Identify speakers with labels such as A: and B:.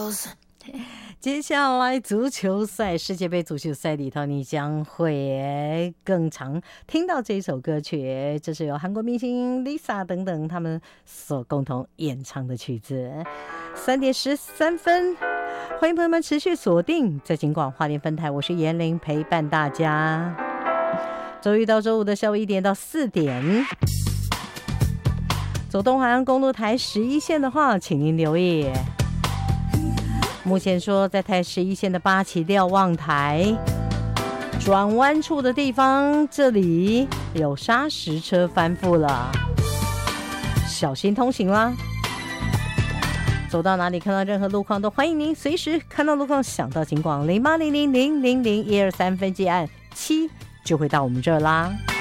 A: goes。
B: 接下来足球赛，世界杯足球赛里头，你将会更常听到这首歌曲，这是由韩国明星 Lisa 等等他们所共同演唱的曲子。3:13，欢迎朋友们持续锁定在警广花莲分台，我是严玲，陪伴大家。周一到周五的下午1点到4点，走东海岸公路台11线的话，请您留意。目前说，在台11线的8期瞭望台转弯处的地方，这里有砂石车翻覆了，小心通行啦。走到哪里看到任何路况，都欢迎您随时看到路况想到警广0800000123分机按7就会到我们这儿啦。